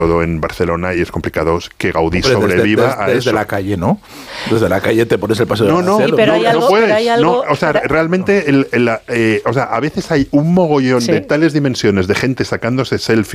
todo en Barcelona, y es complicado que Gaudí sobreviva a eso. Desde la calle, ¿no? Desde la calle te pones el paseo de Marcelo. Sí, pero no puedes. No, o sea, realmente, o sea, a veces hay un mogollón de tales dimensiones de gente sacándose selfies